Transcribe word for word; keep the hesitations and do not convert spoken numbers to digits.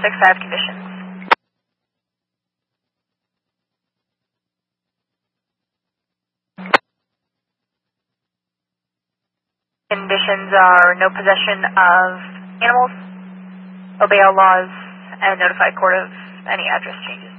six five conditions. Conditions are no possession of animals, obey all laws, and notify court of any address changes.